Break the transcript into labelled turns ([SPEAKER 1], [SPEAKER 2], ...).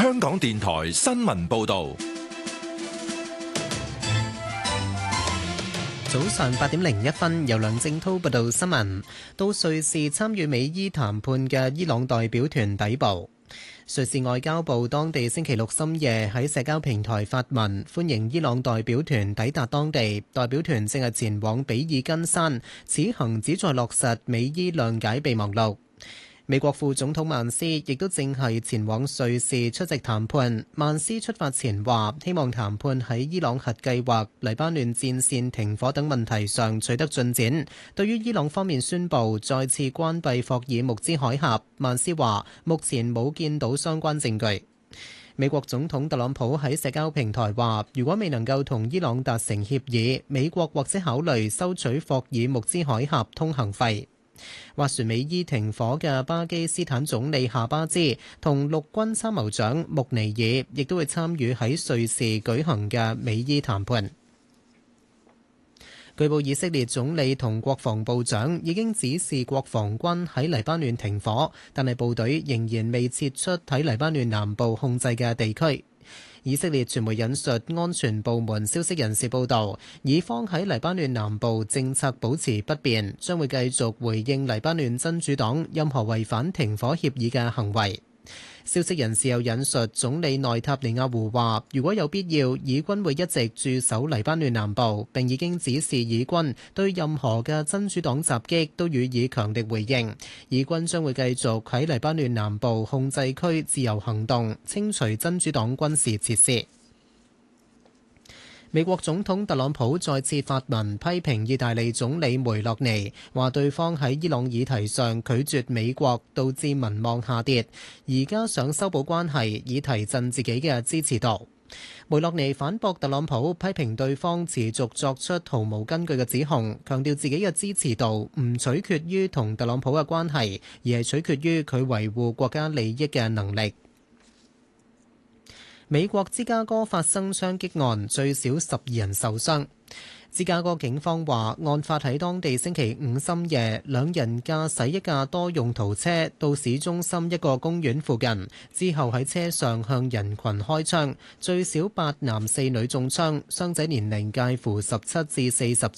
[SPEAKER 1] 香港電台新聞報道。
[SPEAKER 2] 早上8:01，由梁正滔報道新聞。到瑞士參與美伊談判嘅伊朗代表團抵埗。瑞士外交部當地星期六深夜喺社交平台發文，歡迎伊朗代表團抵達當地。代表團正係前往比爾根山，此行旨在落實美伊諒解備忘錄。美國副總統曼斯亦都正係前往瑞士出席談判。曼斯出發前話，希望談判喺伊朗核計劃、黎巴嫩戰線停火等問題上取得進展。對於伊朗方面宣布再次關閉霍爾木茲海峽，曼斯話目前冇見到相關證據。美國總統特朗普喺社交平台話，如果未能夠同伊朗達成協議，美國或者考慮收取霍爾木茲海峽通行費。斡旋美伊停火嘅巴基斯坦總理夏巴茲同陸軍參謀長穆尼爾亦都會參與喺瑞士舉行嘅美伊談判。據報以色列總理同國防部長已經指示國防軍喺黎巴嫩停火，但係部隊仍然未撤出喺黎巴嫩南部控制嘅地區。以色列傳媒引述安全部門消息人士報道，以方喺黎巴嫩南部政策保持不變，將會繼續回應黎巴嫩真主黨任何違反停火協議嘅行為。消息人士又引述總理內塔尼亞胡話，如果有必要，以軍會一直駐守黎巴嫩南部，並已經指示以軍對任何嘅真主黨襲擊都予以強力回應。以軍將會繼續喺黎巴嫩南部控制區自由行動，清除真主黨軍事設施。美國總統特朗普再次發文批評意大利總理梅洛尼，話對方喺伊朗議題上拒絕美國，導致民望下跌，而家想修補關係以提振自己嘅支持度。梅洛尼反駁特朗普批評對方持續作出毫無根據嘅指控，強調自己嘅支持度唔取決於同特朗普嘅關係，而係取決於佢維護國家利益嘅能力。美國芝加哥發生槍擊案，最少12人受傷。芝加哥警方話，案發喺當地星期五深夜，兩人駕駛一架多用途車到市中心一個公園附近，之後喺車上向人群開槍，最少8男4女中槍，傷者年齡介乎17至47